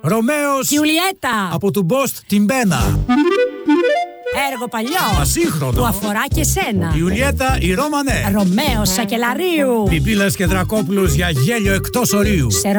Ρωμαίος Γιουλιέτα. από του Μπόστ την Μπένα. Έργο παλιό. Ασύγχρονο. Που αφορά και σένα. Ιουλιέτα η Ρώμανε. Ρωμαίος Σακελαρίου. Πιπίλας και Δρακόπουλος για γέλιο εκτός ορίου. Σε